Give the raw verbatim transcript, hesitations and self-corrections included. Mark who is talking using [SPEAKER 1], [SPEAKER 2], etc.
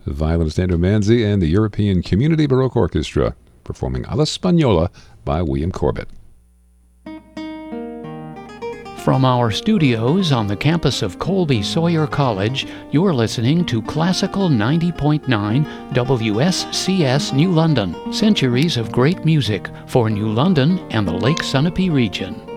[SPEAKER 1] violinist Andrew Manzi and the European Community Baroque Orchestra, performing Alla Spagnola by William Corbett.
[SPEAKER 2] From our studios on the campus of Colby Sawyer College, you're listening to Classical ninety point nine W S C S New London. Centuries of great music for New London and the Lake Sunapee region.